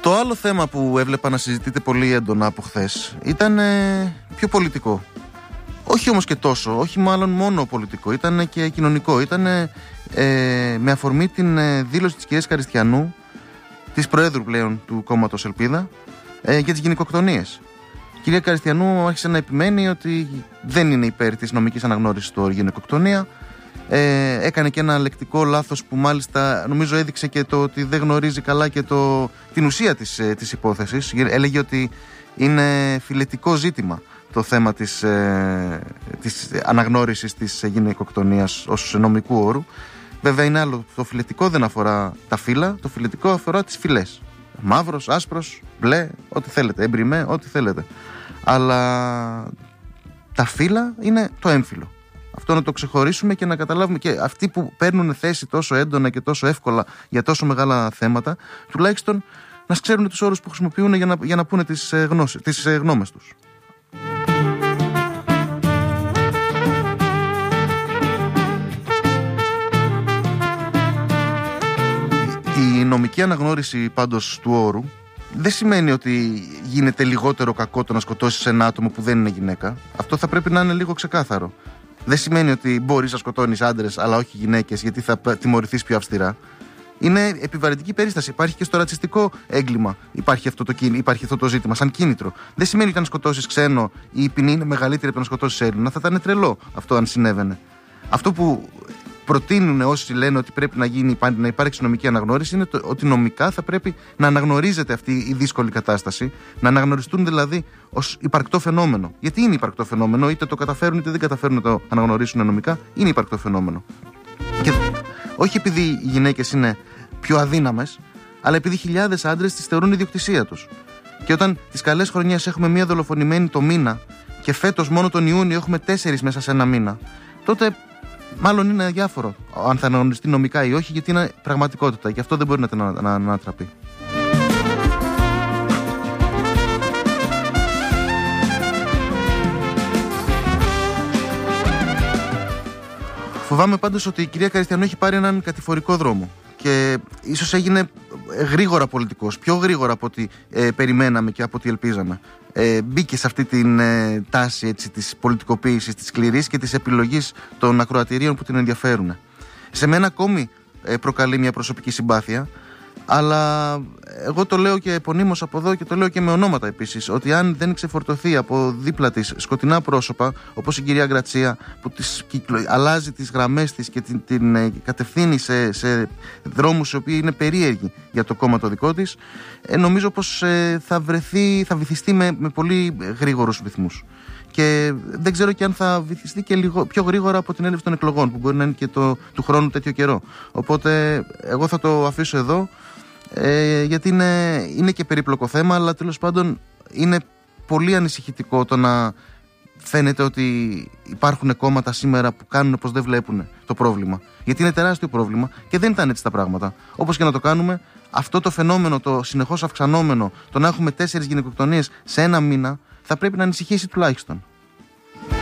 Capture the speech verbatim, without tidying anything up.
Το άλλο θέμα που έβλεπα να συζητείται πολύ έντονα από χθες ήταν ε, πιο πολιτικό. Όχι όμως και τόσο, όχι μάλλον μόνο πολιτικό, ήταν και κοινωνικό. Ήταν ε, με αφορμή την ε, δήλωση της κυρίας Καριστιανού, της Προέδρου πλέον του κόμματος Ελπίδα, ε, για τις γυναικοκτονίες. Η κυρία Καριστιανού άρχισε να επιμένει ότι δεν είναι υπέρ της νομικής αναγνώρισης του γυναικοκτονία. Ε, έκανε και ένα λεκτικό λάθος που μάλιστα νομίζω έδειξε και το ότι δεν γνωρίζει καλά και το, την ουσία της, ε, της υπόθεσης. Έλεγε ότι είναι φιλετικό ζήτημα το θέμα της, ε, της αναγνώρισης της γυναικοκτονίας ως νομικού όρου. Βέβαια είναι άλλο, το φιλετικό δεν αφορά τα φύλλα, το φιλετικό αφορά τις φυλές. Μαύρος, άσπρος, μπλε, ό,τι θέλετε, έμπριμέ, ό,τι θέλετε. Αλλά τα φύλλα είναι το έμφυλο. Αυτό να το ξεχωρίσουμε και να καταλάβουμε, και αυτοί που παίρνουν θέση τόσο έντονα και τόσο εύκολα για τόσο μεγάλα θέματα, τουλάχιστον να ξέρουν τους όρους που χρησιμοποιούν για να, για να πούνε τις, γνώσεις, τις γνώμες τους. Η νομική αναγνώριση πάντως του όρου δεν σημαίνει ότι γίνεται λιγότερο κακό το να σκοτώσεις ένα άτομο που δεν είναι γυναίκα. Αυτό θα πρέπει να είναι λίγο ξεκάθαρο. Δεν σημαίνει ότι μπορείς να σκοτώνεις άντρες αλλά όχι γυναίκες, γιατί θα τιμωρηθείς πιο αυστηρά. Είναι επιβαρυντική περίσταση. Υπάρχει και στο ρατσιστικό έγκλημα. Υπάρχει αυτό το, υπάρχει αυτό το ζήτημα, σαν κίνητρο. Δεν σημαίνει ότι αν σκοτώσεις ξένο η ποινή είναι μεγαλύτερη από το να σκοτώσεις Έλληνα. Θα ήταν τρελό αυτό αν συνέβαινε. Αυτό που προτείνουν όσοι λένε ότι πρέπει να, γίνει, να υπάρξει νομική αναγνώριση είναι το, ότι νομικά θα πρέπει να αναγνωρίζεται αυτή η δύσκολη κατάσταση, να αναγνωριστούν δηλαδή ως υπαρκτό φαινόμενο. Γιατί είναι υπαρκτό φαινόμενο, είτε το καταφέρουν είτε δεν καταφέρουν να το αναγνωρίσουν νομικά, είναι υπαρκτό φαινόμενο. Και όχι επειδή οι γυναίκες είναι πιο αδύναμες, αλλά επειδή χιλιάδες άντρες τις θεωρούν ιδιοκτησία τους. Και όταν τις καλές χρονιές έχουμε μία δολοφονημένη το μήνα και φέτος μόνο τον Ιούνιο έχουμε τέσσερις μέσα σε ένα μήνα, τότε μάλλον είναι αδιάφορο αν θα αναγνωριστεί νομικά ή όχι, γιατί είναι πραγματικότητα και αυτό δεν μπορεί να, να, να, να ανατραπεί. Φοβάμαι πάντως ότι η κυρία Καριστιανού έχει πάρει έναν κατηφορικό δρόμο και ίσως έγινε γρήγορα πολιτικός, πιο γρήγορα από ό,τι ε, περιμέναμε και από ό,τι ελπίζαμε. Ε, μπήκε σε αυτή την ε, τάση έτσι, της πολιτικοποίησης, της σκληρής και της επιλογής των ακροατηρίων που την ενδιαφέρουν. Σε μένα ακόμη ε, προκαλεί μια προσωπική συμπάθεια, αλλά εγώ το λέω και επωνύμως από εδώ και το λέω και με ονόματα επίσης, ότι αν δεν ξεφορτωθεί από δίπλα της σκοτεινά πρόσωπα, όπως η κυρία Γκρατσία, που τις κυκλο... αλλάζει τις γραμμές της και την, την ε, κατευθύνει σε, σε δρόμους οι οποίοι είναι περίεργοι για το κόμμα το δικό της, ε, νομίζω πως ε, θα βρεθεί, θα βυθιστεί με, με πολύ γρήγορους ρυθμούς. Και δεν ξέρω και αν θα βυθιστεί και λίγο πιο γρήγορα από την έλευση των εκλογών, που μπορεί να είναι και το, του χρόνου τέτοιο καιρό. Οπότε εγώ θα το αφήσω εδώ, ε, γιατί είναι, είναι και περίπλοκο θέμα, αλλά τέλος πάντων είναι πολύ ανησυχητικό το να φαίνεται ότι υπάρχουν κόμματα σήμερα που κάνουν πως δεν βλέπουν το πρόβλημα. Γιατί είναι τεράστιο πρόβλημα και δεν ήταν έτσι τα πράγματα. Όπως και να το κάνουμε, αυτό το φαινόμενο, το συνεχώς αυξανόμενο, το να έχουμε τέσσερις γυναικοκτονίες σε ένα μήνα, θα πρέπει να ανησυχήσει τουλάχιστον.